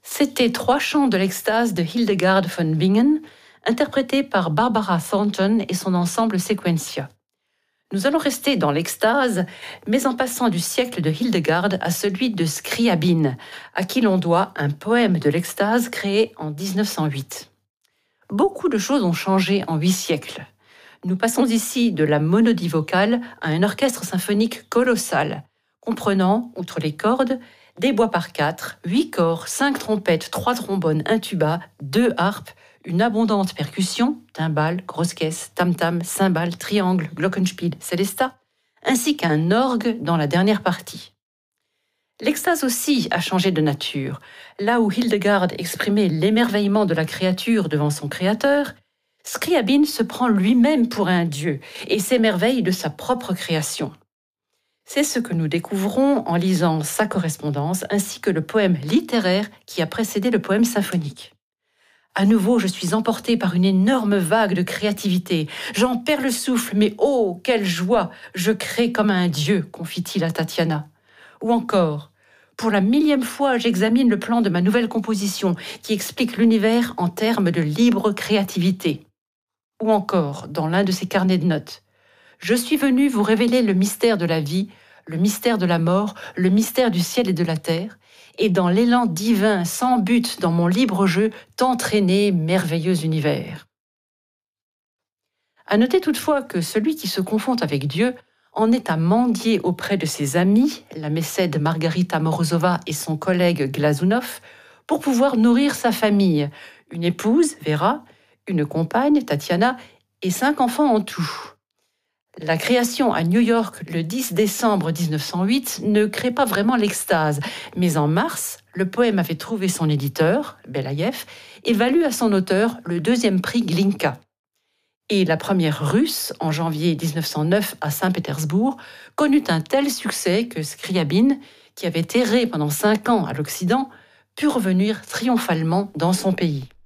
C'était trois chants de l'extase de Hildegard von Bingen, interprétés par Barbara Thornton et son ensemble Sequentia. Nous allons rester dans l'extase, mais en passant du siècle de Hildegard à celui de Scriabine, à qui l'on doit un poème de l'extase créé en 1908. Beaucoup de choses ont changé en 8 siècles. Nous passons ici de la monodie vocale à un orchestre symphonique colossal, comprenant, outre les cordes, des bois par 4, 8 corps, 5 trompettes, 3 trombones, un tuba, 2 harpes, une abondante percussion, timbales, grosse caisse, tam-tam, cymbales, triangle, glockenspiel, celesta, ainsi qu'un orgue dans la dernière partie. L'extase aussi a changé de nature. Là où Hildegard exprimait l'émerveillement de la créature devant son créateur, Scriabine se prend lui-même pour un dieu et s'émerveille de sa propre création. C'est ce que nous découvrons en lisant sa correspondance ainsi que le poème littéraire qui a précédé le poème symphonique. À nouveau, je suis emportée par une énorme vague de créativité. J'en perds le souffle, mais oh, quelle joie! Je crée comme un dieu, confie-t-il à Tatiana. Ou encore, pour la 1000e fois, j'examine le plan de ma nouvelle composition qui explique l'univers en termes de libre créativité. Ou encore, dans l'un de ses carnets de notes, je suis venu vous révéler le mystère de la vie, le mystère de la mort, le mystère du ciel et de la terre, et dans l'élan divin sans but dans mon libre jeu, t'entraîner, merveilleux univers. À noter toutefois que celui qui se confond avec Dieu en est à mendier auprès de ses amis, la mécède Margarita Morozova et son collègue Glazunov, pour pouvoir nourrir sa famille, une épouse, Vera, une compagne, Tatiana, et 5 enfants en tout. La création à New York le 10 décembre 1908 ne crée pas vraiment l'extase, mais en mars, le poème avait trouvé son éditeur, Belaïev, et valu à son auteur le 2e prix Glinka. Et la première russe, en janvier 1909 à Saint-Pétersbourg, connut un tel succès que Scriabine, qui avait erré pendant 5 ans à l'Occident, put revenir triomphalement dans son pays.